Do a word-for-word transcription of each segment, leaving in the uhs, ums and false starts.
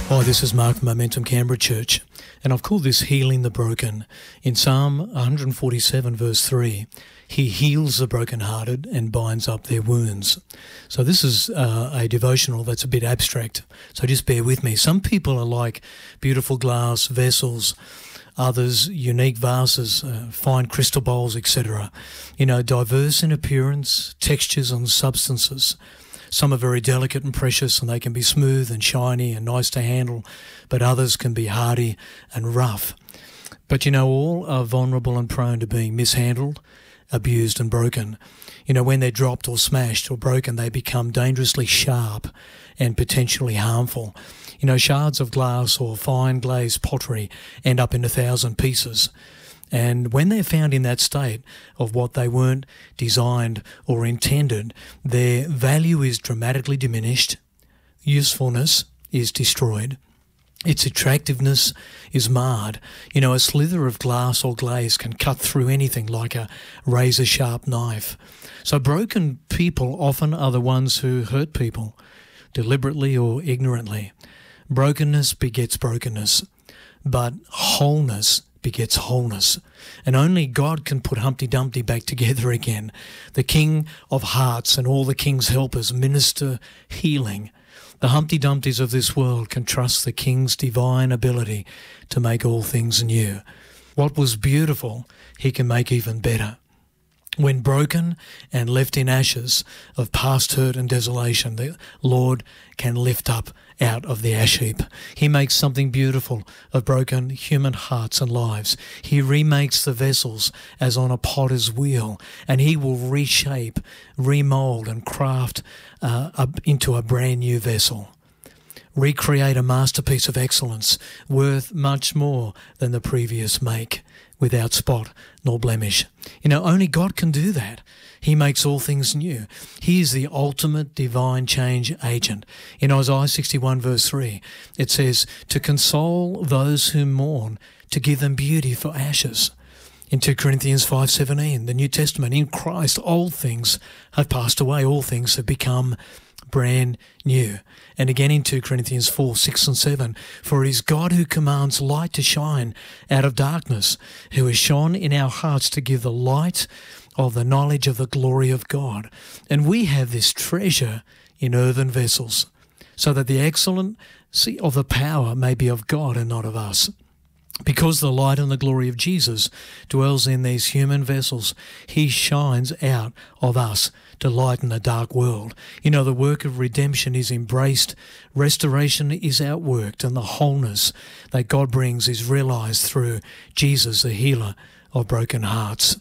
Hi, this is Mark from Momentum Canberra Church, and I've called this Healing the Broken. In Psalm one forty-seven verse three, He heals the brokenhearted and binds up their wounds. So this is uh, a devotional that's a bit abstract, so just bear with me. Some people are like beautiful glass vessels, others unique vases, uh, fine crystal bowls, et cetera. You know, diverse in appearance, textures and substances. Some are very delicate and precious, and they can be smooth and shiny and nice to handle, but others can be hardy and rough. But you know, all are vulnerable and prone to being mishandled, abused and broken. You know, when they're dropped or smashed or broken, they become dangerously sharp and potentially harmful. You know, shards of glass or fine glazed pottery end up in a thousand pieces. And when they're found in that state of what they weren't designed or intended, their value is dramatically diminished, usefulness is destroyed, its attractiveness is marred. You know, a slither of glass or glaze can cut through anything like a razor-sharp knife. So broken people often are the ones who hurt people, deliberately or ignorantly. Brokenness begets brokenness, but wholeness begets wholeness. And only God can put Humpty Dumpty back together again. The King of Hearts and all the King's helpers minister healing. The Humpty Dumptys of this world can trust the King's divine ability to make all things new. What was beautiful, He can make even better. When broken and left in ashes of past hurt and desolation, the Lord can lift up out of the ash heap. He makes something beautiful of broken human hearts and lives. He remakes the vessels as on a potter's wheel, and He will reshape, remold and craft uh, up into a brand new vessel. Recreate a masterpiece of excellence worth much more than the previous make, without spot nor blemish. You know, only God can do that. He makes all things new. He is the ultimate divine change agent. In Isaiah sixty-one verse three, it says, to console those who mourn, to give them beauty for ashes. In two Corinthians five seventeen, the New Testament, in Christ all things have passed away, all things have become brand new. And again in two Corinthians four, six and seven, for it is God who commands light to shine out of darkness, who has shone in our hearts to give the light of the knowledge of the glory of God. And we have this treasure in earthen vessels, so that the excellency of the power may be of God and not of us. Because the light and the glory of Jesus dwells in these human vessels, He shines out of us to lighten a dark world. You know, the work of redemption is embraced, restoration is outworked, and the wholeness that God brings is realised through Jesus, the healer of broken hearts.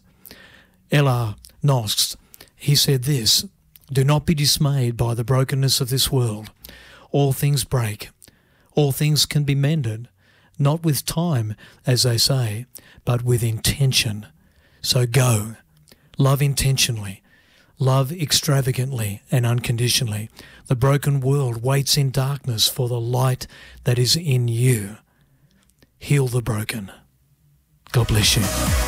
L R Nosk, he said this, do not be dismayed by the brokenness of this world. All things break. All things can be mended. Not with time, as they say, but with intention. So go, love intentionally, love extravagantly and unconditionally. The broken world waits in darkness for the light that is in you. Heal the broken. God bless you.